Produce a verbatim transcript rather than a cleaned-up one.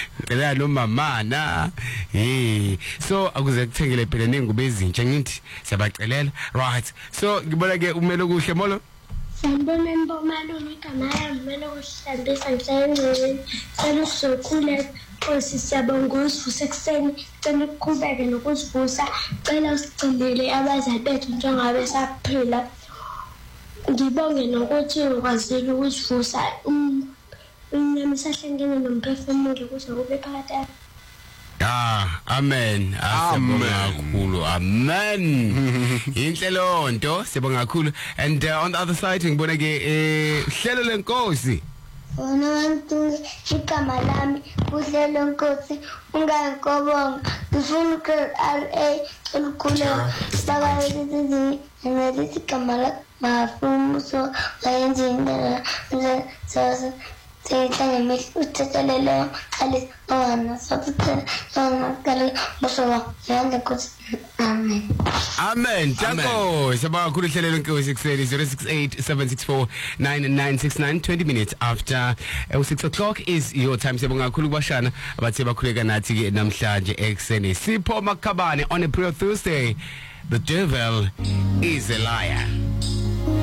ngicela lo mamana eh so akuze kuthengele phela nengubo ezintsha ngithi siyabacelela right so ngibona ke umelo kuhle molo Sanibona Mpomalo igama lami mina ukuhlambisa ngisayengcweni selusokhule Nkosi siyabonga usivuse ekseni cela ukuqhubeke nokusivusa cela usicindele abazali bethu njengabe saphila ngibonge nokuthi ukwazile ukusivusa unyama isahlangene nomphefumulo kuze kube phakathi Ah, amen. Asibonga kakhulu. Amen. Inhle lonto, sibonga kakhulu. And uh, on the other side ngibona ke eh hlelo lenkosi. Unomuntu igama lami uhlelo lenkosi ungankobonga. Ngifuna ku R A elikhulu sakayizizi ngithi igama la mafumu so ayenzini so Tentang emil ucapelelo kali awana sabutera awana kali bosowa yande kus amen amen tako sabah kudu hlelo lenkosi kuseni zero six eight seven six four nine nine six nine twenty minutes after uh, six o'clock is your time sibonga kakhulu kubashana abathe bakhuleka nathi ke namhlanje ekseni Sipho Makhabane on a Pro Thursday. The devil is a liar.